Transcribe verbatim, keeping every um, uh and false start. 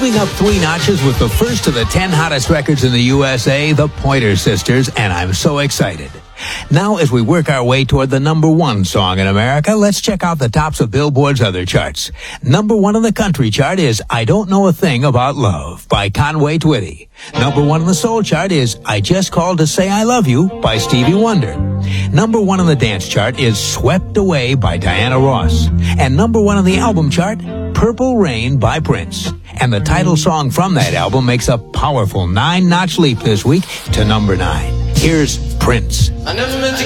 moving up three notches with the first of the ten hottest records in the U S A, the Pointer Sisters, and I'm so excited. Now, as we work our way toward the number one song in America, let's check out the tops of Billboard's other charts. Number one on the country chart is I Don't Know a Thing About Love by Conway Twitty. Number one on the soul chart is I Just Called to Say I Love You by Stevie Wonder. Number one on the dance chart is Swept Away by Diana Ross. And number one on the album chart, Purple Rain by Prince. And the title song from that album makes a powerful nine-notch leap this week to number nine. Here's Prince. I never meant to